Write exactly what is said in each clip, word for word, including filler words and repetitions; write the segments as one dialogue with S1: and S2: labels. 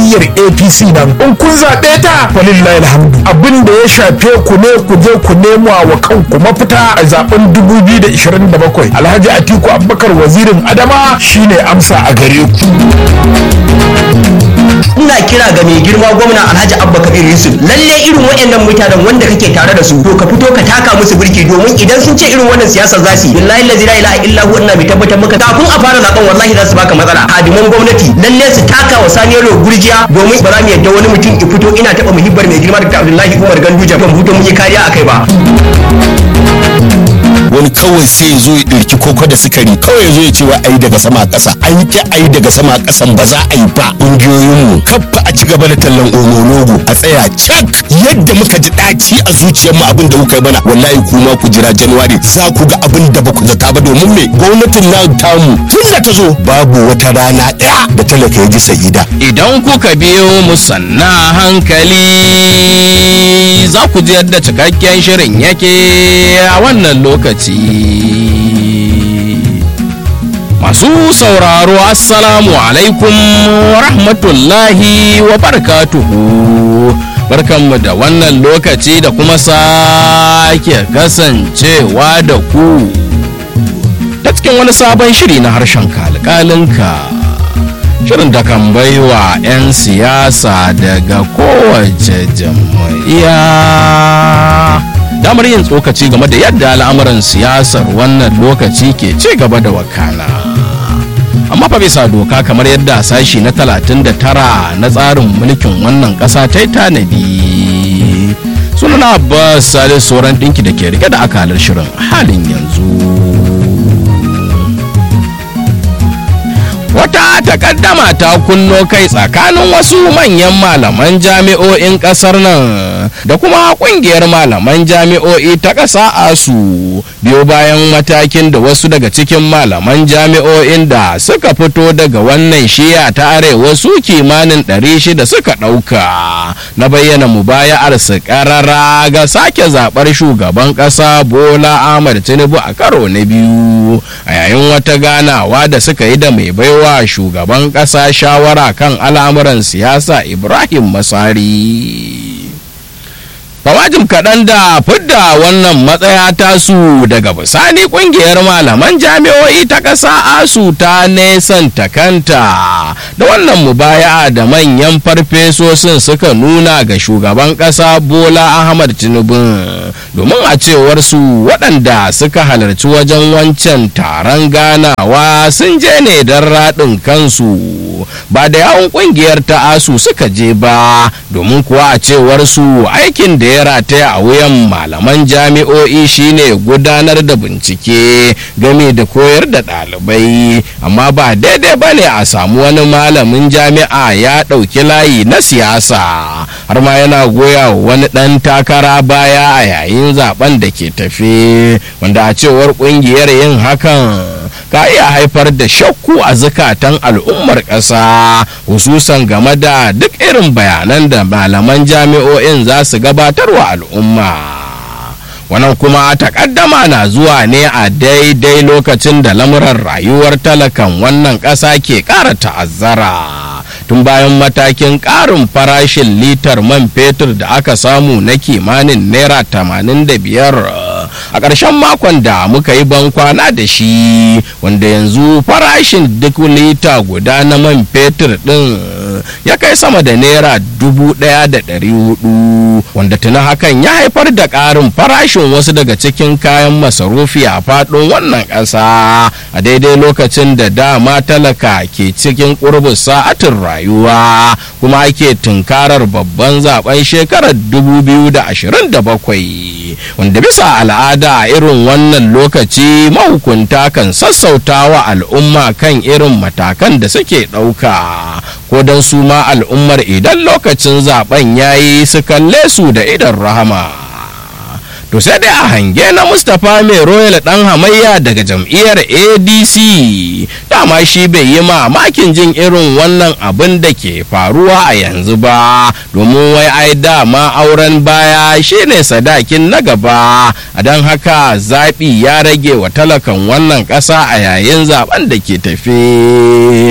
S1: jam'iyyar A P C nan in kun zaɓe ta walillahi alhamdu abin da ya shafe ku ne ku je ku nemo wa kanku mafita a zaben dubu biyu da ishirin da bakwai. Alhaji Atiku Abubakar wazirin Adama shine amsa a gare ku.
S2: Ina kira ga mai girma gwamna Alhaji Abba Kabir Yusuf, lalle irin waɗannan mutanen wanda kake tare da su to ka fito ka taka musu birki, domin idan sun ce irin wannan siyasa za su yi billahi la ilaha illa hu ina mai tabbatar maka kafin a fara zaben wallahi za su baka matsala. Hadiman gwamnati lalle su taka wa saniyar gurjiya, domin ba za mu yadda wani mutum ya fito ina taba muhibbar mai girma da Abdullahi Umar Ganduje kan fito muke kariya akai ba.
S3: Wani kawai sai ya zo ya ɗirki koko da sukari kawai ya zo ya ce wa ai daga sama ƙasa an ki ai daga sama ƙasan ba za a yi ba. Ƙungiyoyinmu kafa a ci gaba da tallan omonogo a tsaya cak yadda muka ji ɗaci a zuciyarmu abin da kuka yi mana wallahi kuma ku jira Januwari za ku ga abin da ba ku zata ba, domin me gwamnatin na tamu tun da ta zo babu wata rana ɗaya da talaka ya ji sa'ida.
S4: Idan kuka biyo mu sanna hankali za ku ji yadda cikakken shirin yake a wannan lokaci. Masu sauraro assalamu alaikum wa rahmatullahi wa barakatuhu, barkanmu da wannan lokaci da kuma sake kasancewa da ku ta cikin wani sabon shiri na harshen kalkalinka, shirin da kan baiwa 'yan siyasa daga kowace jam'iyya damar yin tsokaci game da yadda al'amuran siyasar wannan lokaci ke ci gaba da wakana, amma fa bisa doka kamar yadda sashi na talatin da tara na tsarin mulkin wannan ƙasa ta yi tanadi. Sunana Abbas Salisu sauran ɗinki da ke rike da akalar shirin halin yanzu. Wata takaddama ta kunno kai tsakanin wasu manyan malaman jami'o'in kasar nan da kuma kungiyar malaman jami'o'i ta ƙasa ASU biyo bayan matakin da wasu daga cikin malaman jami'o'in da suka fito daga wannan shiya ta arewa su kimanin ɗari shida suka ɗauka na bayyana mubaya'ar su ƙarara ga sake zaɓar shugaban ƙasa Bola Ahmed Tinubu a karo na biyu a yayin wata ganawa da suka yi da mai baiwa shugaban ƙasa shawara kan al'amuran siyasa Ibrahim Masari. Fawajin kaɗan da fidda wannan matsaya tasu daga bisani ƙungiyar malaman jami'o'i ta ƙasa ASU ta nesanta kanta da wannan mubaya da manyan farfesosin suka nuna ga shugaban ƙasa Bola Ahmed Tinubu, domin a cewar su waɗanda suka halarci wajen wancan taron ganawa sun je ne don raɗin kansu ba da yawon ƙungiyar ta ASU suka je ba, domin kuwa a cewar su aikin da ya rataya a wuyan malaman jami'o'i shine gudanar da bincike game da koyar da ɗalibai, amma ba daidai ba ne a samu wani malamin jami'a ya ɗauki layi na siyasa har ma yana goya wani ɗan takara baya a yayin zaben da ke tafe, wanda a cewar ƙungiyar yin hakan ka iya haifar da shakku a zukatan al'ummar ƙasa, hususan game da duk irin bayanan da malaman jami'o'in za su gabatar wa al'umma. Wannan kuma takaddama na zuwa ne a daidai lokacin da lamuran rayuwar talakan wannan ƙasa ke ƙara ta'azzara tun bayan matakin ƙarin farashin litar man fetur da aka samu na kimanin naira tamanin da biyar a ƙarshen makon da muka yi bankwana da shi, wanda yanzu farashin duk lita guda na man fetur ɗin ya kai sama da naira dubu ɗaya da ɗari hudu, wanda tuna hakan ya haifar da ƙarin farashin wasu daga cikin kayan masarufi a faɗin wannan ƙasa a daidai lokacin da dama talaka ke cikin ƙurbin sa'atin rayuwa kuma ake tunkarar babban zaben shekarar dubu biyu da ashirin da bakwai, wanda bisa al'ada a irin wannan lokaci mahukunta kan sassauta wa al'umma kan irin matakan da suke ɗauka, ko don su ma al'ummar idan lokacin zaben yayi su kalle su da idan rahama. To sai dai a hange na Mustapha mai royal dan hamayya daga jam'iyyar A D C, dama shi bai yi mamakin jin irin wannan abin da ke faruwa a yanzu ba, domin wai ai dama auren baya shine sadakin na gaba, a don haka zaɓi ya rage wa talakan wannan ƙasa a yayin zaben da ke tafe.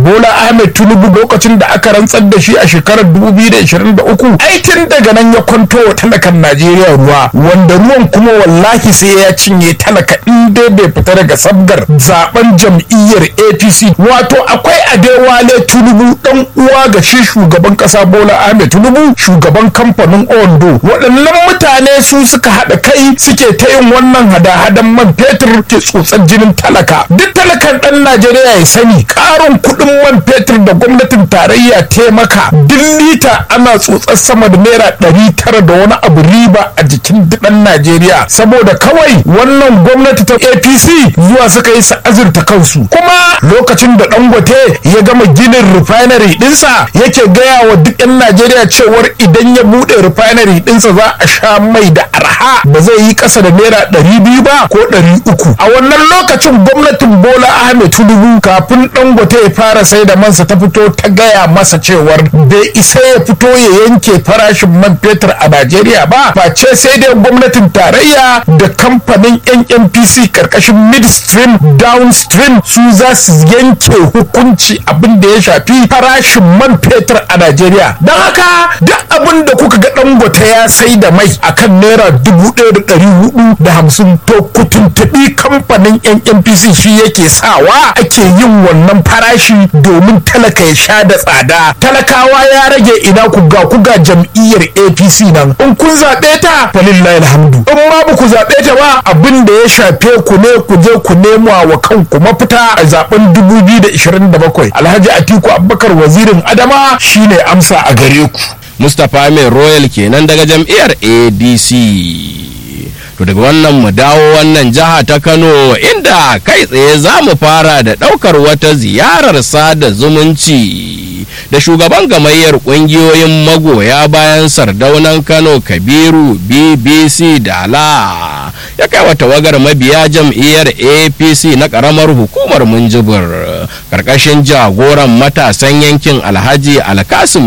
S1: Bola Ahmed Tinubu lokacin da aka rantsar da shi a shekarar dubu biyu da ishirin da uku aikin daga nan ya kwanto wa talakan Najeriya ruwa, wanda ruwan kuma wallahi sai ya cinye talaka in dai bai fita daga sabgar zaben jam'iyyar A P C. Wato akwai Adewale Tinubu dan uwa ga shi shugaban kasa Bola Ahmed Tinubu, shugaban kamfanin Ondo. Waɗannan mutane su suka haɗa kai suke ta yin wannan hada-hadan man fetur ke tsotsar jinin talaka. Duk talakan ɗan Najeriya ya sani ƙarin kuɗin man fetur da gwamnatin tarayya taimaka duk lita ana tsotsar sama da naira ɗari tara da wani abu riba a jikin ɗan Najeriya, saboda kawai wannan gwamnati ta A P C zuwa suka yi sa azurta kansu. Kuma lokacin da Dangote ya gama ginin refinery ɗinsa yake gaya wa duk 'yan Najeriya cewar idan ya buɗe refinery ɗinsa za a sha mai da arha ba zai yi ƙasa da naira ɗari biyu ba ko ɗari uku. A wannan lokacin gwamnatin Bola Ahmed Tinubu kafin Dangote ya fara sai da mansa ta fito ta gaya masa cewar bai isa ya fito ya yanke farashin man fetur a Najeriya ba, face sai dai gwamnatin tarayya da kamfanin N N P C karkashin midstream downstream su za su yanke hukunci abin da ya shafi farashin man fetur a Najeriya. Don haka duk abin da kuka ga Dangote ya sai da mai akan naira dubu ɗaya da ɗari hudu da hamsin to ku tuntuɓi kamfanin N N P C shi yake sawa ake yin wannan farashi domin talaka ya sha da tsada. Talakawa ya rage ina ku ga ku ga jam'iyyar A P C nan, in kun zaɓe ta falillahi alhamdu, in ma ba ku zaɓe ta ba abin da ya shafe ku ne ku je ku nemo wa kanku mafita a zaben dubu biyu da ishirin da bakwai. Alhaji Atiku Abubakar wazirin Adama shine amsa a gare ku.
S4: Mustapha Mai Royal kenan daga jam'iyyar A D C. To daga wannan mu dawo wannan jiha ta Kano, inda kai tsaye za mu fara da ɗaukar wata ziyarar sada zumunci da shugaban gamayyar ƙungiyoyin magoya bayan Sardaunan Kano Kabiru B B C Dala ya kai wa tawagar mabiya jam'iyyar A P C na ƙaramar hukumar Minjibir ƙarƙashin jagoran matasan yankin Alhaji Alkasim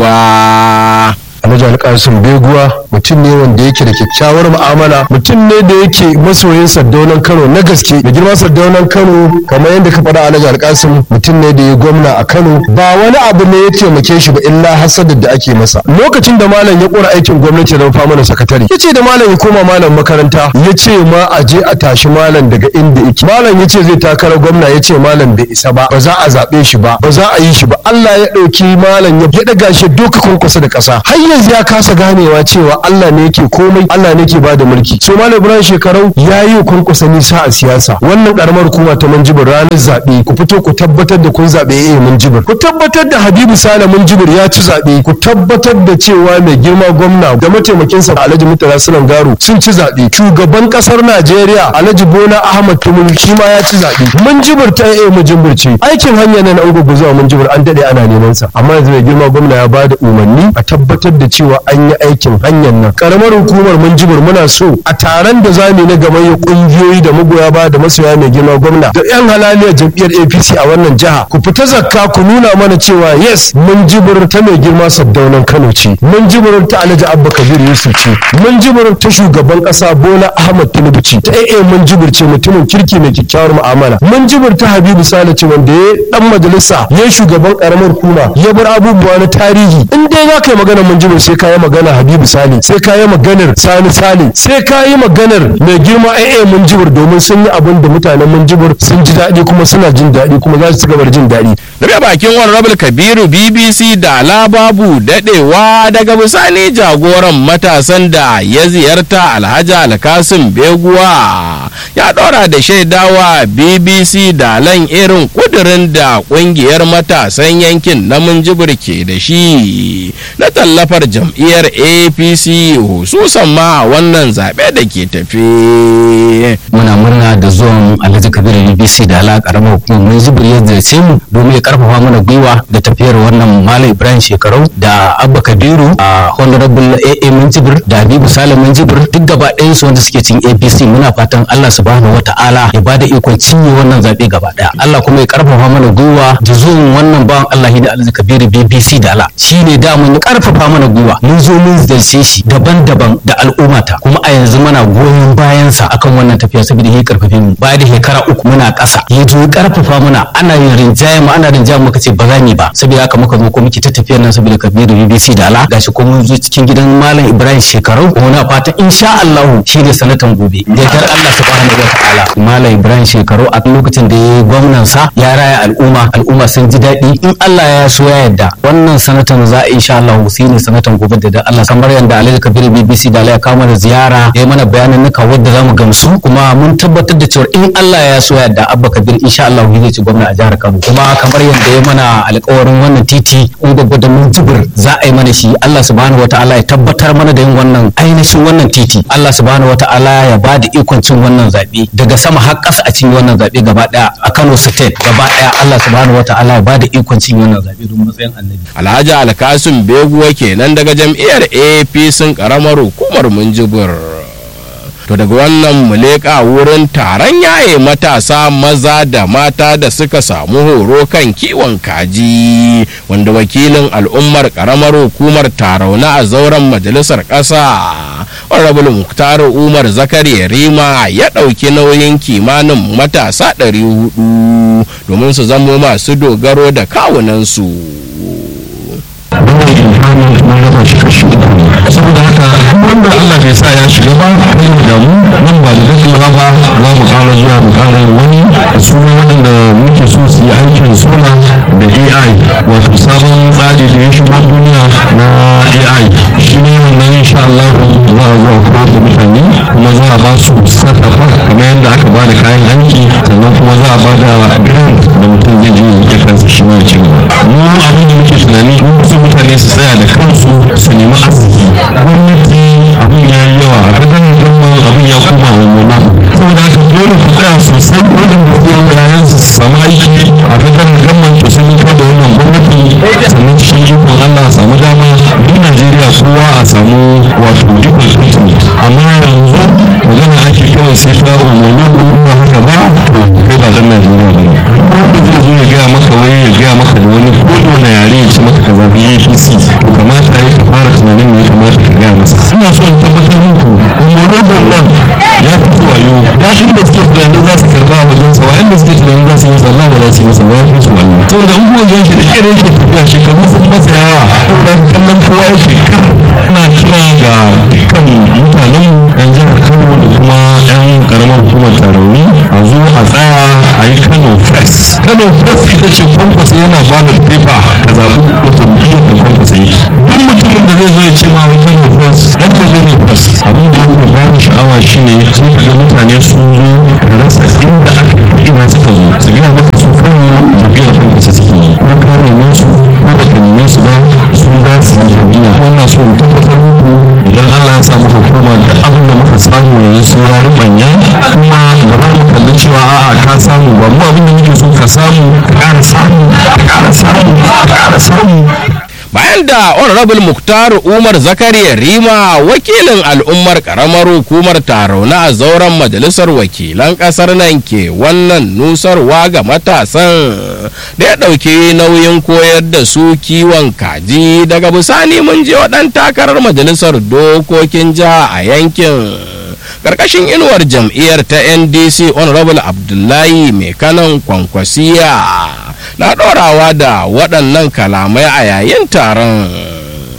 S4: Beguwa.
S5: Alhaji Alkasim Beguwa mutum ne wanda yake da kyakkyawar mu'amala, mutum ne da yake masoyin Sardaunan Kano na gaske. Da girma Sardaunan Kano kamar yadda ka faɗa Alhaji Alkasim mutum ne da ya gwamna a Kano, ba wani abu ne ya taimake shi ba illa hasadar da ake masa. Lokacin da malam ya ƙura aikin gwamnati da fa mana sakatare, ya ce da malam ya koma malam makaranta, ya ce ma a je a tashi malam daga inda yake. Malam ya ce zai takarar gwamna, ya ce malam bai isa ba, ba za a zaɓe shi ba, ba za a yi shi ba. Allah ya ɗauki malam ya ɗaga shi doka kwankwasa da ƙasa. Har yanzu ya kasa ganewa cewa Allah ne yake komai, Allah ne yake bada mulki. So Malam Ibrahim Shekarau ya yi kwankwasa nisa a siyasa. Wannan karamar hukuma ta Minjibir ranar zaɓe ku fito ku tabbatar da kun zaɓe eh Minjibir. Ku tabbatar da Habibu Sale Minjibir ya ci zaɓe. Ku tabbatar da cewa mai girma gwamna da mataimakinsa Alhaji Murtala Sulan Garo sun ci zaɓe. Shugaban ƙasar Najeriya Alhaji Bola Ahmed Tinubu shi ma ya ci zaɓe. Minjibir ta eh Minjibir ce. Aikin hanya ne na Ungugu zuwa Minjibir an daɗe ana neman sa. Amma yanzu mai girma gwamna ya bada umarni a tabbatar da cewa an yi aikin hanyar nan. Karamar hukumar Minjibir muna so a taron da zamu na gamayyar kungiyoyi da magoya ba da masoya mai girma gwamna da yan halaliyar jam'iyyar A P C a wannan jiha ku fita zakka ku nuna mana cewa yes Minjibir ta mai girma Sardaunan Kano ce, Minjibir ta Alhaji Abba Kabir Yusuf ce, Minjibir ta shugaban kasa Bola Ahmed Tinubu ce, ta A A Minjibir ce mutumin kirki mai kyakkyawar mu'amala, Minjibir ta Habibu Sale ce wanda ya dan majalisa ya shugaban karamar hukuma ya bar abubuwa na tarihi. In dai za ka yi magana Minjibir sai ka yi magana Habibu Sale, sai ka yi maganar Sani Sale, sai ka yi maganar mai girma A A Minjibir domin sun yi abin da mutanen Minjibir sun ji daɗi kuma suna jin daɗi kuma za su ci gaba da jin daɗi.
S4: Daga bakin Honorable Kabiru B B C Dala babu daɗewa daga bisani jagoran matasan da ya ziyarta Alhaji Alkasim Beguwa ya ɗora da shaidawa B B C Dalan irin ƙudurin da ƙungiyar matasan yankin na Minjibir ke da shi na tallafar jam'iyyar A P C hususan ma wannan zaɓe da ke tafe.
S6: Muna murna da zuwan Alhaji Kabiru B B C Dala ƙaramar hukumar Minjibir ya ziyarce mu domin ya karfafa mana gwiwa da tafiyar wannan Malam Ibrahim Shekarau da Abba Kabiru a Honorable A A Minjibir da Habibu Sale Minjibir duk gaba ɗayan su wanda suke cikin A P C. Muna fatan Allah subhanahu wata'ala ya bada ikon cinye wannan zaɓe gaba ɗaya. Allah kuma ya karfafa mana gwiwa da zuwan wannan bawan Allah da Alhaji Kabiru B B C Dala shine da mun karfafa mana gwiwa mun zo mun zalce shi daban-daban da al'ummata kuma a yanzu muna goyon bayansa akan wannan tafiya saboda ya karfafe mu baya da shekara uku muna ƙasa ya zo karfafa muna ana yin rinjaye mu ana rinjaye muka ce ba za mu ba saboda haka muka zo ko muke ta tafiyar nan saboda Kabiru B B C da ala gashi ko mun zo cikin gidan Malam Ibrahim Shekarau kuma na fatan insha Allah shi ne sanatan gobe da dar Allah subhanahu wa ta'ala Malam Ibrahim Shekarau a lokacin da ya gwamnan sa ya raya al'umma al'umma sun ji daɗi in Allah ya so ya yarda wannan sanatan za a insha Allah shi ne sanatan gobe da dar Allah kamar yanda Alhaji Kabiru B B C da ala ya kawo mana ziyara ya mana bayanan nuka wadda zamu gamsu kuma mun tabbatar da cewa in Allah ya so ya yarda Abba Kabir insha Allah zai ci gwamna a jihar Kano kuma kamar yanda ya mana alƙawarin wannan titi in gaba da mun jibir za a yi mana shi Allah subhanahu wataala ya tabbatar mana da yin wannan ainihin wannan titi Allah subhanahu wataala ya ba da ikon cin wannan zaɓe daga sama har ƙasa a cin wannan zaɓe gaba ɗaya a Kano state gaba ɗaya Allah subhanahu wataala ya ba da ikon cin wannan zaɓe don matsayin annabi
S4: Alhaji Alkasim Beguwa kenan daga jam'iyyar A P C karamar hukumar Minjibir. To daga wannan muleka wurin taron yaye matasa maza da mata da suka samu horo kan kiwon kaji wanda wakilin al'ummar karamar hukumar Tarauna a zauren majalisar ƙasa Honorable Muktar Umar Zakari Rima ya ɗauki nauyin kimanin matasa ɗari hudu domin su zamo masu dogaro da kawunansu.
S7: wannan imani mun raba shi kashi uku ne saboda haka wanda Allah bai sa ya shiga ba kai mu damu nan ba da dadewa ba za mu ƙara zuwa mu ƙara wani su waɗanda muke so su yi aikin sola da A I wato sabon tsari da ya shiga duniya na A I shi ne wannan insha Allah za a zuwa kuma da mutane kuma za a ba su sarrafa kamar yadda aka ba da kayan aiki sannan kuma za a ba da grant da mutum zai je ya kansa shi ne ya ci gaba mu abin da muke tunani mun fi mutane su tsaya da kansu su nemi arziki gwamnati abin ya yi yawa a kadan gamman abin ya koma wa mona saboda haka dole ku tsaya sosai wajen da suke yayan su samu aiki a kadan gamman to sun yi da wannan gwamnati sannan cikin ikon Allah a samu dama duk Najeriya kowa a samu wato dukkan tuntuni amma yanzu magana ake kawai sai ta umarni ko ba haka ba to kai ba dan Najeriya ba ne wanda zai zo ya gaya maka wai ya gaya maka da wani kodo na yare ya ce maka ka zabi A P C to kamata ya ka fara tunanin me ya kamata ka gaya masa ina so in tabbatar muku umarni nan ya fi zuwa yau ya shi da suke tunanin za su karba a wajen sa wa'anda suke tunanin za su yi sallah ba za su yi masa ba ya fi su wannan saboda in kuma gan shi da kere yake tafiya shekaru sun masa yawa saboda kallon kowa ya shekar ina kira ga dukkan mutanen yan jihar Kano da kuma yan karamar hukumar Tarauni a zo a tsaya a yi Kano Fest Kano Fest ita ce kwankwasa yana ba da paper ka zaɓi wata mutum da kwankwasa yi duk mutumin da zai zo ya ce ma wani Kano Fest dan da zai Fest abin da yake ba ni sha'awa shine sun ga mutane sun zo da rasa inda aka ina suka zo su gina maka su Kano tafiyar kwankwasa suke yi ko ka neme su ko da ka neme su ba sun za su yi tafiya wannan so in tabbatar muku idan Allah ya samu hukuma da abin da muka samu yanzu sun ya rubanya kuma ba za mu kalli cewa a'a ka samu ba mu abin da muke so ka samu ka ƙara samu ka ƙara samu ka ƙara samu
S4: bayan da honorable Muktar Umar Zakariya Rima wakilin al'ummar karamar hukumar Tarauna a zauren majalisar wakilan kasar nan ke wannan nusarwa ga matasan da ya ɗauki nauyin koyar da su kiwon kaji daga bisani mun je waɗan takarar majalisar dokokin jiha a yankin karkashin inuwar jam'iyyar ta N D C honorable Abdullahi mai kanan kwankwasiya na ɗorawa da waɗannan kalamai a yayin taron.